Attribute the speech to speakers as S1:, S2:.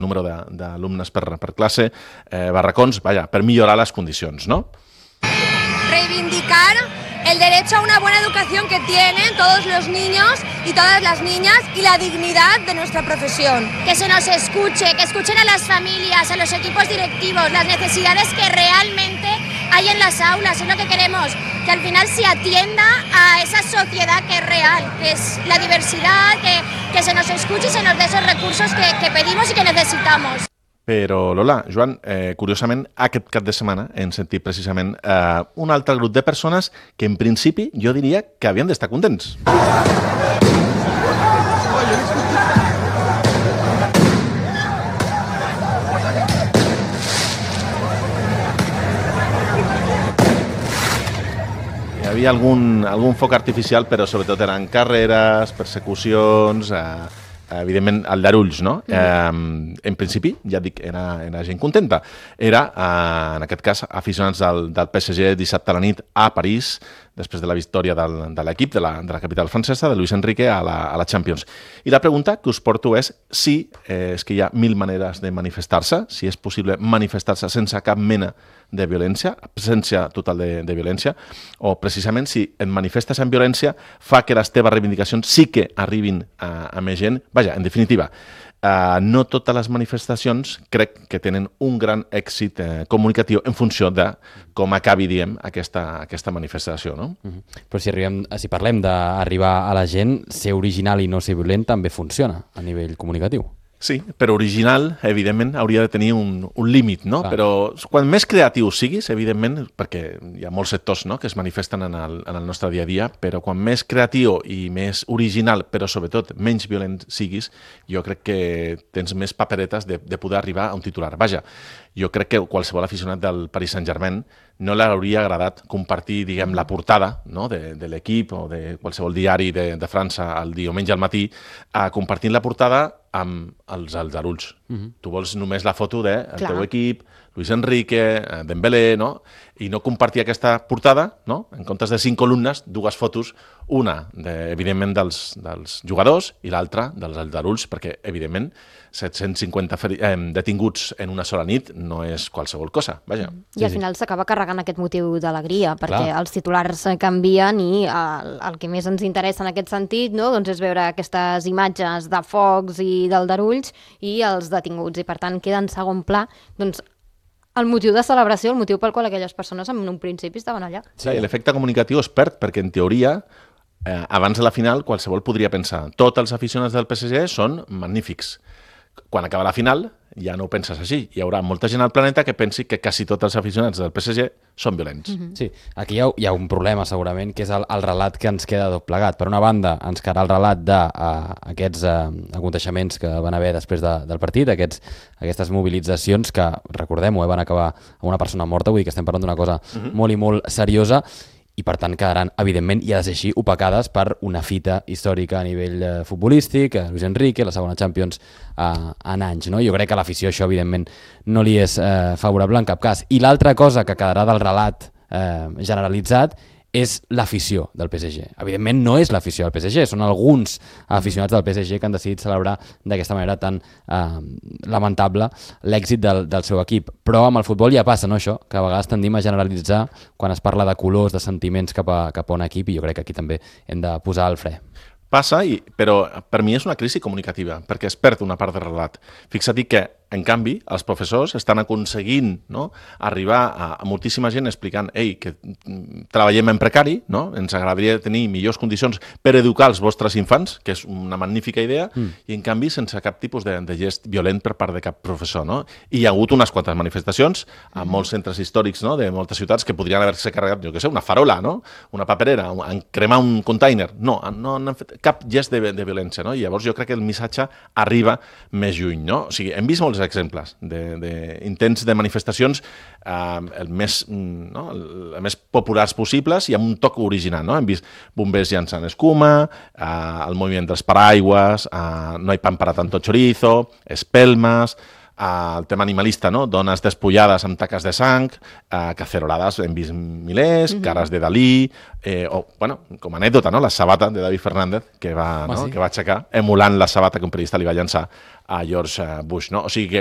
S1: número d'alumnes per classe, barracons, per millorar les condicions, no?
S2: Reivindicar el derecho a una buena educación que tienen todos los niños y todas las niñas y la dignidad de nuestra profesión.
S3: Que se nos escuche, que escuchen a las familias, a los equipos directivos, las necesidades que realmente hay en las aulas, es lo que queremos, que al final se atienda a esa sociedad que es real, que es la diversidad, que se nos escuche y se nos dé esos recursos que pedimos y que necesitamos.
S1: Però, Lola, Joan, curiosament, aquest cap de setmana hem sentit precisament un altre grup de persones que, en principi, jo diria que havien d'estar contents. Hi havia algun foc artificial, però sobretot eren carreres, persecucions, evidentment, el d'Arulls, no? En principi, ja dic, era gent contenta. Era, en aquest cas, aficionats del PSG dissabte a la nit a París, després de la victòria de l'equip de la capital francesa, de Luis Enrique, a la Champions. I la pregunta que us porto és si és que hi ha 1000 maneres de manifestar-se, si és possible manifestar-se sense cap mena de violència, absència total de violència, o precisament si et manifestes en violència fa que les teves reivindicacions sí que arribin a més gent. Vaja, en definitiva, no totes les manifestacions crec que tenen un gran èxit comunicatiu en funció de com acabi, diem, aquesta manifestació, no?
S4: Però si parlem d'arribar a la gent, ser original i no ser violent també funciona a nivell comunicatiu.
S1: Sí, però original, evidentment, hauria de tenir un límit, no? Però quan més creatiu siguis, evidentment, perquè hi ha molts sectors, no?, que es manifesten en el nostre dia a dia, però quan més creatiu i més original, però sobretot menys violent siguis, jo crec que tens més paperetes de poder arribar a un titular. Vaja, jo crec que qualsevol aficionat del Paris Saint-Germain no l'hauria agradat compartir, diguem, la portada, no?, de l'equip o de qualsevol diari de França el diumenge al matí, compartint la portada amb els aldarulls. Tu vols només la foto del teu equip, Luis Enrique, Dembélé, no? I no compartir aquesta portada, no? En comptes de 5 columnes, 2 fotos, una, evidentment, dels jugadors i l'altra dels aldarulls, perquè, evidentment, 750 detinguts en una sola nit no és qualsevol cosa, vaja.
S5: I al final s'acaba carregant aquest motiu d'alegria, perquè els titulars canvien i el que més ens interessa en aquest sentit, no?, doncs és veure aquestes imatges de focs i d'aldarulls i els detinguts, i per tant queda en segon pla, doncs, el motiu de celebració, el motiu pel qual aquelles persones en un principi estaven allà.
S1: Sí, l'efecte comunicatiu es perd, perquè en teoria, abans de la final, qualsevol podria pensar tots els aficionats del PSG són magnífics. Quan acaba la final, ja no ho penses així. Hi haurà molta gent al planeta que pensi que quasi tots els aficionats del PSG són violents.
S4: Sí, aquí hi ha un problema segurament, que és el relat que ens queda tot plegat. Per una banda, ens quedarà el relat d'aquests aconteixements que van haver després del partit, aquestes mobilitzacions que, recordem-ho, van acabar amb una persona morta, vull dir que estem parlant d'una cosa molt i molt seriosa, i per tant quedaran, evidentment, i ha de ser així, opacades per una fita històrica a nivell futbolístic, Luis Enrique, la segona Champions en anys, no? Jo crec que a l'afició això, evidentment, no li és favorable en cap cas. I l'altra cosa que quedarà del relat generalitzat és l'afició del PSG. Evidentment no és l'afició del PSG, són alguns aficionats del PSG que han decidit celebrar d'aquesta manera tan lamentable l'èxit del seu equip. Però amb el futbol ja passa, no, això? Que a vegades tendim a generalitzar quan es parla de colors, de sentiments cap a un equip, i jo crec que aquí també hem de posar el fre.
S1: Passa, però per mi és una crisi comunicativa, perquè es perd una part del relat. Fixa't que, en canvi, els professors estan aconseguint, no?, arribar a moltíssima gent explicant que treballem en precari, no?, ens agradaria tenir millors condicions per educar els vostres infants, que és una magnífica idea, i en canvi sense cap tipus de gest violent per part de cap professor, no? I hi ha hagut unes quantes manifestacions a molts centres històrics, no?, de moltes ciutats que podrien haver-se carregat, jo què sé, una farola, no?, una paperera, cremar un container. No han fet cap gest de violència, no? I llavors jo crec que el missatge arriba més lluny, no? O sigui, hem vist molts exemples d'intents de manifestacions el més populars possibles i amb un toc original, no? Hem vist bombers llançant escuma, el moviment dels paraigües, no hay pan para tanto chorizo, espelmes, el tema animalista, no? Dones despullades amb taques de sang, cacerolades hem vist milers, cares de Dalí, o, bueno, com a anècdota, no? La sabata de David Fernández, que va aixecar, emulant la sabata que un periodista li va llançar a George Bush, no? O sigui que